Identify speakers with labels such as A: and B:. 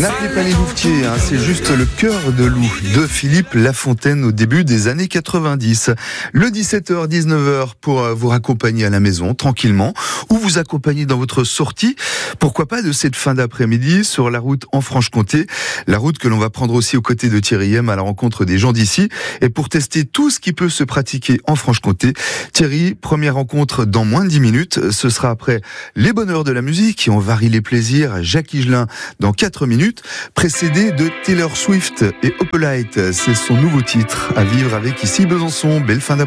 A: N'appelez pas les louvetiers, c'est juste le cœur de loup de Philippe Lafontaine au début des années 90. Le 17h-19h pour vous raccompagner à la maison tranquillement ou vous accompagner dans votre sortie, pourquoi pas de cette fin d'après-midi sur la route en Franche-Comté, la route que l'on va prendre aussi aux côtés de Thierry M à la rencontre des gens d'ici. Et pour tester tout ce qui peut se pratiquer en Franche-Comté, Thierry, première rencontre dans moins de 10 minutes, ce sera après les bonheurs de la musique et on varie les plaisirs, Jacques Higelin dans 4 minutes, précédé de Taylor Swift et Opalite. C'est son nouveau titre à vivre avec ici Besançon. Belle fin d'après-midi.